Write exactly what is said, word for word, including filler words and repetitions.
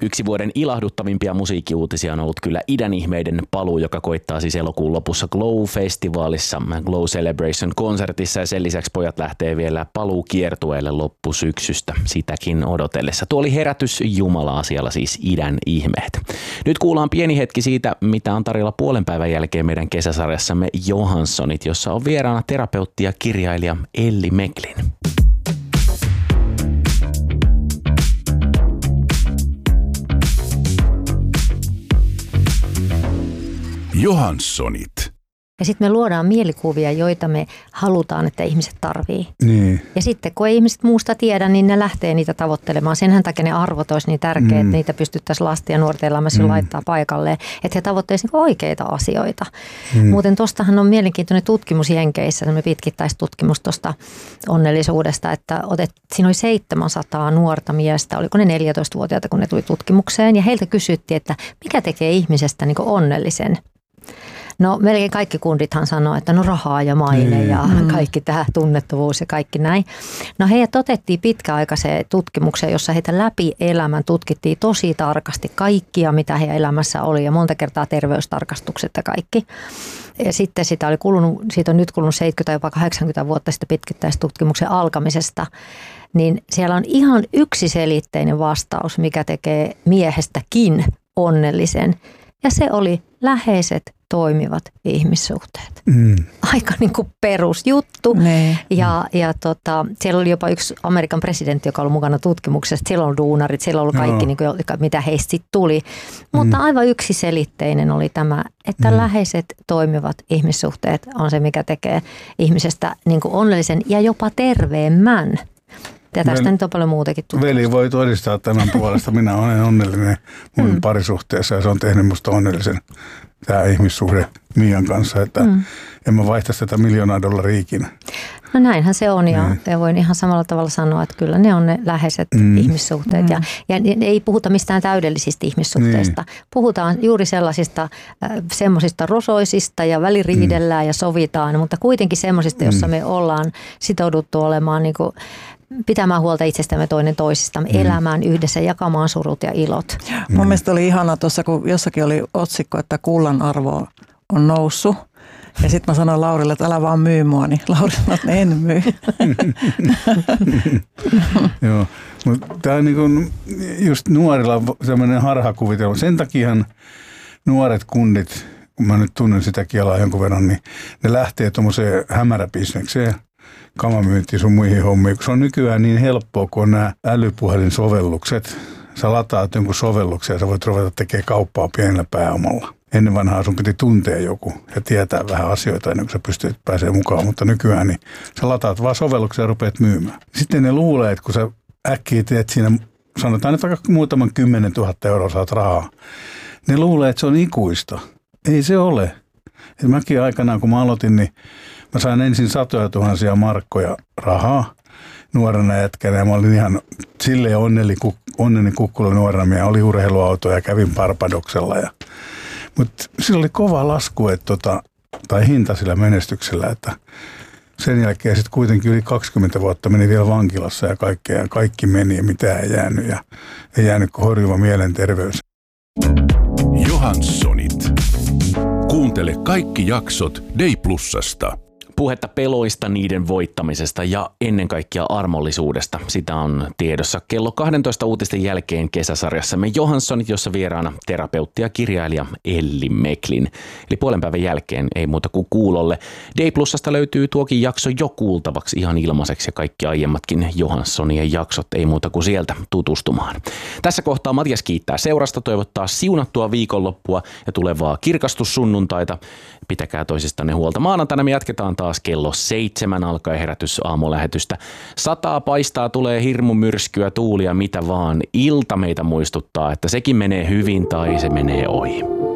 Yksi vuoden ilahduttavimpia musiikkiuutisia on ollut kyllä Idän ihmeiden paluu, joka koittaa siis elokuun lopussa Glow-festivaalissa, Glow Celebration-konsertissa, ja sen lisäksi pojat lähtee vielä paluukiertueelle loppusyksystä sitäkin odotellessa. Tuo oli Herätys Jumala-asialla siis Idän ihmeet. Nyt kuullaan pieni hetki siitä, mitä on tarjolla puolen päivän jälkeen meidän kesäsarjassamme Johanssonit, jossa on vieraana terapeutti ja kirjailija Elli Meklin. Johanssonit. Ja sitten me luodaan mielikuvia, joita me halutaan, että ihmiset tarvii. Niin. Ja sitten kun ei ihmiset muusta tiedä, niin ne lähtee niitä tavoittelemaan. Senhän takia ne arvot olisi niin tärkeät, mm. että niitä pystyttäisiin lasten ja nuorten elämässä mm. laittaa paikalleen. Että he tavoitteisivat oikeita asioita. Mm. Muuten tuostahan on mielenkiintoinen tutkimus Jenkeissä, pitkittäistutkimus tuosta onnellisuudesta, että otet, siinä oli seitsemänsataa nuorta miestä, oliko ne neljätoistavuotiaita, kun ne tuli tutkimukseen. Ja heiltä kysyttiin, että mikä tekee ihmisestä niin kuin onnellisen. No melkein kaikki kundithan sanoo, että no rahaa ja maine mm. ja kaikki tämä tunnettavuus ja kaikki näin. No heidät otettiin pitkäaikaiseen tutkimukseen, jossa heitä läpi elämän tutkittiin tosi tarkasti kaikkia, mitä heidän elämässä oli ja monta kertaa terveystarkastukset ja kaikki. Ja sitten siitä, oli kulunut, siitä on nyt kulunut seitsemänkymmentä jopa kahdeksankymmentä vuotta sitten pitkittäistutkimuksen alkamisesta. Niin siellä on ihan yksiselitteinen vastaus, mikä tekee miehestäkin onnellisen. Ja se oli läheiset toimivat ihmissuhteet. Mm. Aika niin kuin perusjuttu. Ne. Ja, ja tota, siellä oli jopa yksi Amerikan presidentti, joka oli mukana tutkimuksessa. Siellä on duunarit, siellä on kaikki, niin kuin, mitä heistä sitten tuli. Mutta mm. aivan yksiselitteinen oli tämä, että mm. läheiset toimivat ihmissuhteet on se, mikä tekee ihmisestä niin kuin onnellisen ja jopa terveemmän. Ja tästä Veli, nyt on paljon muutakin tutkimusta. Veli voi todistaa tämän puolesta. Minä olen onnellinen mun mm. parisuhteessa ja se on tehnyt musta onnellisen tämä ihmissuhde Mian kanssa, että mm. en mä vaihtaisi tätä miljoonaa dollaria ikinä. No näinhän se on ja, mm. ja voin ihan samalla tavalla sanoa, että kyllä ne on ne läheiset mm. ihmissuhteet. Mm. Ja, ja ei puhuta mistään täydellisistä ihmissuhteista. Mm. Puhutaan juuri sellaisista äh, semmoisista rosoisista ja väliriidellään mm. ja sovitaan, mutta kuitenkin semmoisista, jossa mm. me ollaan sitouduttu olemaan niin kuin pitämään huolta itsestämme toinen toisistamme, mm. elämään yhdessä, jakamaan surut ja ilot. Mm. Mun mielestä oli ihana tuossa, kun jossakin oli otsikko, että kullan arvo on noussut. Ja sitten mä sanoin Laurille, että älä vaan myy mua, niin Lauri sanoi, että en myy. Joo, mutta tämä on niin kuin just nuorilla sellainen harhakuvitelma. Sen takiahan nuoret kundit, kun mä nyt tunnen sitä kielaa jonkun verran, niin ne lähtee tuommoiseen hämäräbisnekseen. Kamamyyntiin sun muihin hommiin, kun se on nykyään niin helppoa, kun on nämä älypuhelinsovellukset. Sä lataat jonkun sovelluksen ja sä voit ruveta tekemään kauppaa pienellä pääomalla. Ennen vanhaa sun piti tuntea joku ja tietää vähän asioita ennen kuin sä pystyt pääsemään mukaan, mutta nykyään niin sä lataat vaan sovelluksia ja rupeat myymään. Sitten ne luulee, että kun sä äkkiä teet siinä, sanotaan nyt vaikka muutaman kymmenen tuhatta euroa saat rahaa, ne luulee, että se on ikuista. Ei se ole. Et mäkin aikanaan, kun mä aloitin, niin mä sain ensin satoja tuhansia markkoja rahaa nuorena jätkänä ja mä olin ihan silleen onnellinen kukkula nuorena. Ja oli urheiluauto ja kävin Barbadoksella. Ja, mutta sillä oli kova lasku, että tota, tai hinta sillä menestyksellä, että sen jälkeen sitten kuitenkin yli kaksikymmentä vuotta meni vielä vankilassa ja kaikkea, ja kaikki meni ja mitään ei jäänyt ja ei jäänyt kuin horjuva mielenterveys. Johanssonit. Kuuntele kaikki jaksot Day Plusasta. Puhetta peloista, niiden voittamisesta ja ennen kaikkea armollisuudesta. Sitä on tiedossa kello kaksitoista uutisten jälkeen kesäsarjassamme Johanssonit, jossa vieraana terapeutti ja kirjailija Elli Meklin. Eli puolen päivän jälkeen ei muuta kuin kuulolle. Day Plusasta löytyy tuokin jakso jo kuultavaksi ihan ilmaiseksi ja kaikki aiemmatkin Johanssonien jaksot ei muuta kuin sieltä tutustumaan. Tässä kohtaa Matias kiittää seurasta, toivottaa siunattua viikonloppua ja tulevaa kirkastussunnuntaita. Pitäkää toisistanne huolta. Maanantaina me jatketaan taas kello seitsemän alkaen Herätys aamulähetystä. Sataa, paistaa, tulee hirmumyrskyä, tuulia, mitä vaan. Ilta meitä muistuttaa, että sekin menee hyvin tai se menee ohi.